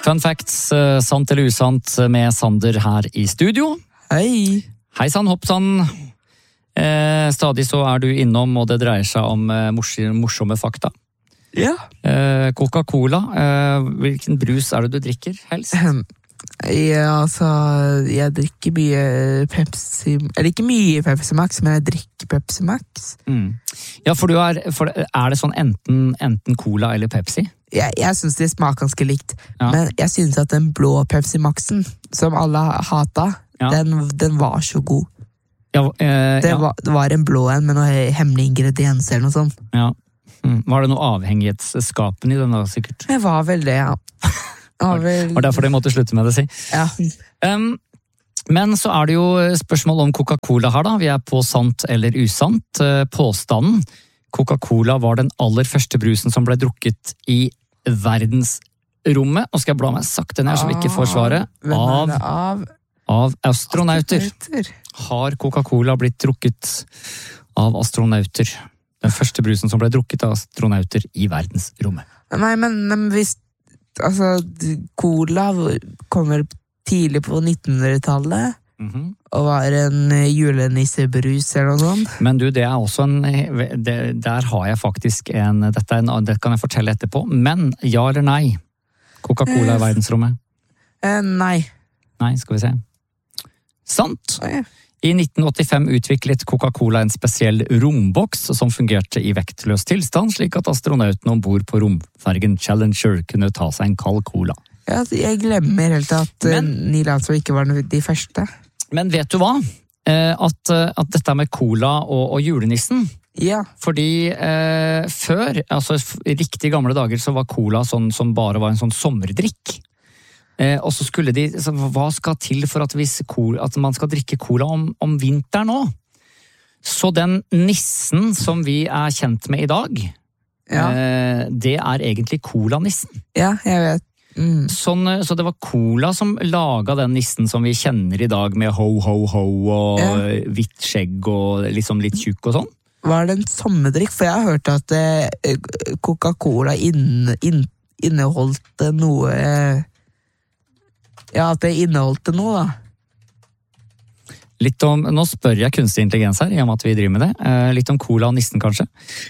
Fun facts, sant eller usant med Sander her i studio. Hei. Hei sann, hopp sann. Stadig så du innom, og det dreier seg om morsomme fakta. Ja. Coca-Cola, hvilken brus det du drikker helst? Ja, altså, jeg drikker mye Pepsi, eller ikke mye Pepsi Max, men jeg drikker Pepsi Max. Ja, for det sånn enten cola eller Pepsi? Jeg synes det smaker ganske likt, Ja. men jeg synes at den blå Pepsi Maxen, som alle hatet, Ja. den var så god. Ja, Det var en blå en med noe hemmelig ingredienser eller noe sånt. ja. Var det noe avhengighetsskapen i den da, sikkert? Det var vel det, ja. Var derfor de måtte slutte med det, si. Ja. Men så det jo spørsmål om Coca-Cola her da. Vi på sant eller usant. Påstanden. Coca-Cola var den aller første brusen som ble drukket i verdensrommet. Og skal jeg bla meg sakte ned så vi ikke får svaret. Av astronauter. Har Coca-Cola blitt drukket av astronauter? Den første brusen som ble drukket av astronauter i verdensrommet. Nei, men hvis altså, cola kommer tidlig på 1900-tallet, og var en julenissebrus eller noe sånt. Men du, det også der har jeg faktisk det kan jeg fortelle etterpå, men ja eller nei? Coca-Cola i verdensrommet? Nei. Nei, skal vi se. Sant! Ja. I 1985 utviklet Coca-Cola en spesiell romboks som fungerte i vektløs tilstand, slik at astronautene ombord på romfergen Challenger kunne ta seg en kald cola. Ja, jeg glemmer helt at Neil Armstrong ikke var de første. Men vet du hva? At dette med cola og julenissen, ja. Fordi før, altså riktig gamle dager, så var cola sånn som bare var en sånn sommerdrikk. Og så skulle hva skal til for at man skal drikke cola om vinteren nå? Så den nissen som vi kjent med i dag, Ja. Det egentlig colanissen. Ja, jeg vet. Så det var cola som laget den nissen som vi kjenner i dag med ho, ho, ho og hvitt skjegg og liksom litt tjukk og sånn. Var det en sommerdrikk? For jeg har hørt at Coca-Cola inneholdt noe... Ja, at det inneholdt noe da. Nå spør jeg kunstig intelligens her, i og med at vi driver med det. Litt om cola og nissen, kanskje.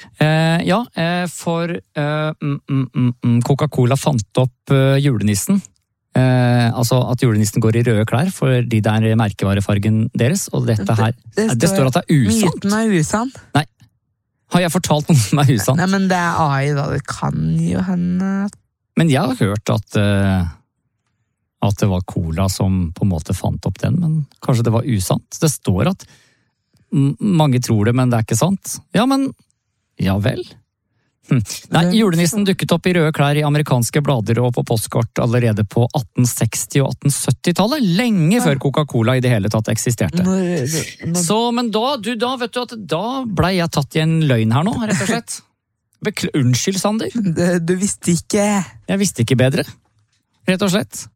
For Coca-Cola fant opp julenissen. Altså at julenissen går i røde klær, fordi det merkevarefargen deres, og dette her, det står at det usant. Myten usann. Nei. Har jeg fortalt noe som usant? Nei, men det AI da, det kan jo henne. Men jeg har hørt at det var cola som på en måte fant opp den, men kanskje det var usant. Det står at mange tror det, men det ikke sant. Ja, men ja vel. Nei, julenissen dukket opp i røde klær i amerikanske blader og på postkort allerede på 1860- og 1870-tallet, lenge før Coca-Cola i det hele tatt eksisterte. Så, men da vet du at da ble jeg tatt i en løgn her nå, rett og slett. Unnskyld, Sander. Du visste ikke. Jeg visste ikke bedre, rett og slett.